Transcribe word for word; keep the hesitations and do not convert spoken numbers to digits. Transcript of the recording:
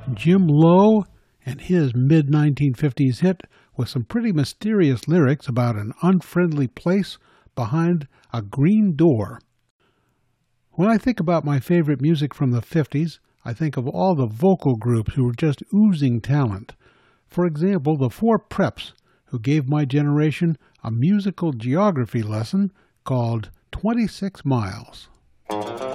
Jim Lowe and his mid nineteen fifties hit with some pretty mysterious lyrics about an unfriendly place behind a green door. When I think about my favorite music from the fifties, I think of all the vocal groups who were just oozing talent. For example, the Four Preps, who gave my generation a musical geography lesson called twenty-six miles.